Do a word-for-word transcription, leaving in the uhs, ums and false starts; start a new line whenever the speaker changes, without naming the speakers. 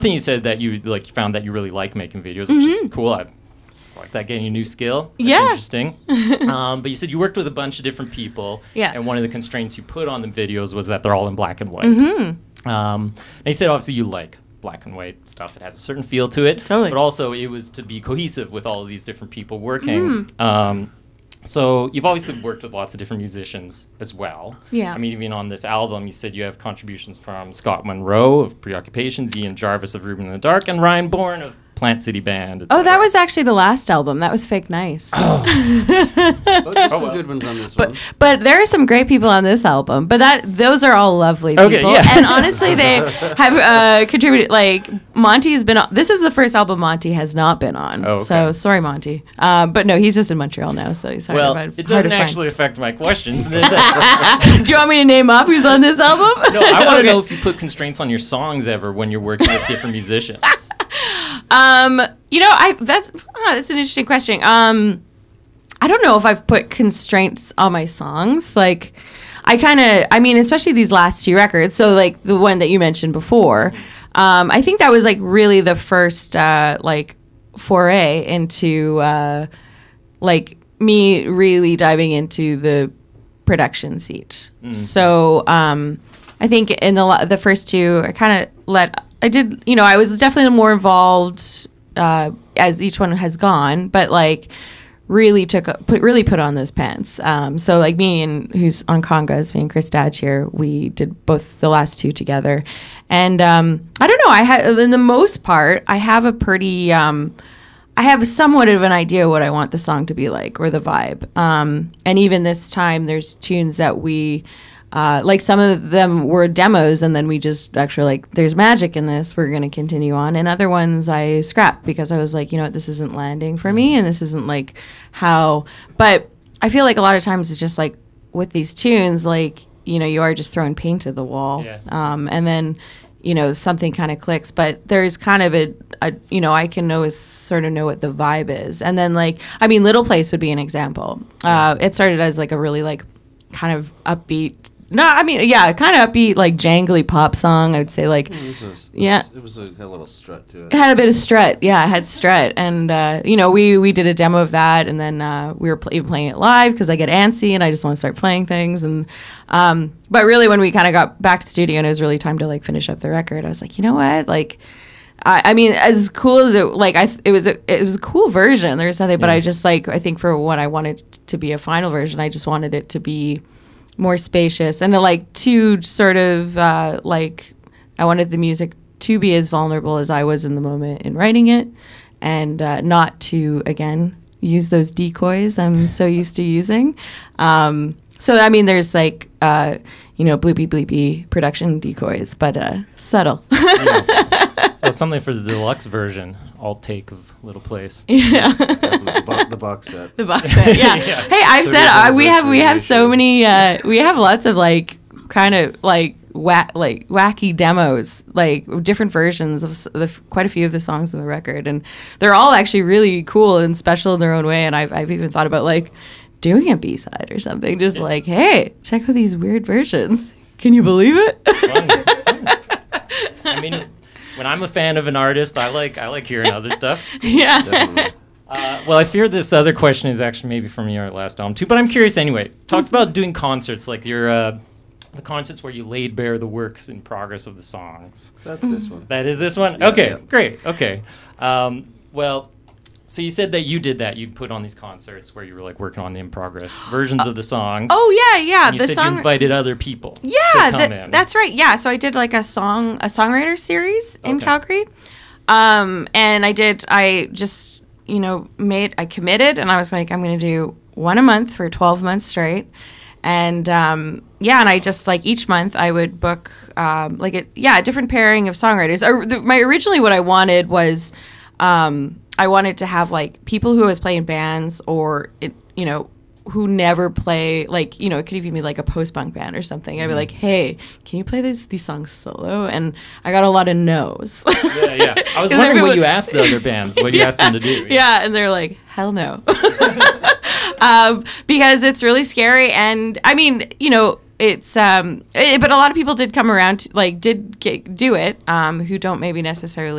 thing you said that you like found that you really like making videos, which mm-hmm. is cool. I like that, getting a new skill. That's
yeah.
interesting. um, but you said you worked with a bunch of different people.
Yeah.
And one of the constraints you put on the videos was that they're all in black and white.
Mm-hmm.
Um, and you said obviously you like black and white stuff. It has a certain feel to it.
Totally.
But also it was to be cohesive with all of these different people working.
Mm.
Um, so you've obviously worked with lots of different musicians as well.
Yeah.
I mean, even on this album, you said you have contributions from Scott Monroe of Preoccupations, Ian Jarvis of Ruben in the Dark, and Ryan Bourne of Plant City Band.
Oh, that was actually the last album. That was Fake Nice.
Oh. Well, there's
Oh,
some
well.
good ones on this
But
one.
but there are some great people on this album. But that those are all lovely people.
Okay, yeah.
And honestly, they have uh, contributed. Like Monty has been on. This is the first album Monty has not been on.
Oh, okay.
So sorry, Monty. Uh, but no, he's just in Montreal now, so he's hard
Well,
to find.
it
hard to
doesn't
find.
actually affect my questions. no,
Do you want me to name off who's on this album?
I want to
Okay.
know if you put constraints on your songs ever when you're working with different musicians.
Um, you know, I that's oh, that's an interesting question. Um, I don't know if I've put constraints on my songs. Like, I kind of, I mean, especially these last two records. So, like the one that you mentioned before, um, I think that was like really the first uh, like foray into uh, like me really diving into the production seat.
Mm.
So, um, I think in the la- the first two, I kind of let. I did, you know, I was definitely more involved uh, as each one has gone, but like really took, put, really put on those pants. Um, so like me and who's on congas, me and Chris Dadge here, we did both the last two together. And um, I don't know, I had, in the most part, I have a pretty, um, I have somewhat of an idea what I want the song to be like or the vibe. Um, and even this time, there's tunes that we, Uh, like some of them were demos, and then we just actually like, there's magic in this. We're going to continue on. And other ones I scrapped because I was like, you know what, this isn't landing for me, and this isn't like how. But I feel like a lot of times it's just like with these tunes, like, you know, you are just throwing paint at the wall,
Yeah.
um, and then you know something kind of clicks. But there's kind of a, a, you know, I can always sort of know what the vibe is. And then like, I mean, Little Place would be an example. Uh, it started as like a really like kind of upbeat. No, I mean, yeah, kind of upbeat, like jangly pop song. I would say, like,
It was a, it was,
yeah.
It was a, had a little strut to it.
It had a bit of strut. Yeah, it had strut, and uh, you know, we we did a demo of that, and then uh, we were pl- even playing it live because I get antsy and I just want to start playing things. And um, but really, when we kind of got back to the studio and it was really time to like finish up the record, I was like, you know what, like. I, I mean, as cool as it, like, I, th- it was, a, it was a cool version. There's nothing, but
Yeah.
I just like, I think for what I wanted to be a final version, I just wanted it to be more spacious and to, like, to sort of uh, like, I wanted the music to be as vulnerable as I was in the moment in writing it, and uh, not to again use those decoys I'm so used to using. Um, so I mean, there's like uh, you know, bleepy bleepy production decoys, but uh, subtle.
Yeah. Well, something for the deluxe version. I'll take of Little Place.
Yeah.
the, bo- the box set.
The box set, yeah.
Yeah.
Hey, I've said uh, we have we have so
edition.
many. Uh, we have lots of like kind of like wa- like wacky demos, like different versions of s- the, f- quite a few of the songs on the record, and they're all actually really cool and special in their own way. And I've I've even thought about like doing a B side or something, just
Yeah.
like, hey, check out these weird versions. Can you believe it?
Fun. It's fun. I mean, when I'm a fan of an artist, I like I like hearing other stuff.
Yeah.
Definitely.
Uh, well, I fear this other question is actually maybe from your last album too, but I'm curious anyway. Talked about doing concerts, like your uh, the concerts where you laid bare the works in progress of the songs.
That's this one.
That is this one?
Yeah,
Okay,
yeah.
great. Okay. Um, well, so you said that you did that. You put on these concerts where you were like working on the in progress versions of the songs.
Oh yeah, yeah.
and you
the
said
song.
you invited other people.
Yeah,
to come
th-
in.
that's right. Yeah, so I did like a song, a songwriter series in
Okay.
Calgary, um, and I did. I just, you know, made. I committed, and I was like, I'm going to do one a month for twelve months straight, and um, yeah, and I just like each month I would book um, like a yeah a different pairing of songwriters. Uh, the, my originally what I wanted was. Um, I wanted to have like people who was playing bands or it, you know, who never play like, you know, it could even be like a post-punk band or something. I'd be like, hey, can you play these these songs solo? And I got a lot of no's.
Yeah, yeah. I was
'Cause
wondering
everyone-
what you asked the other bands, what you asked them to do.
Yeah, and they're like, hell no. um, because it's really scary. And I mean, you know, it's um, it, but a lot of people did come around, to, like did get, do it, um, who don't maybe necessarily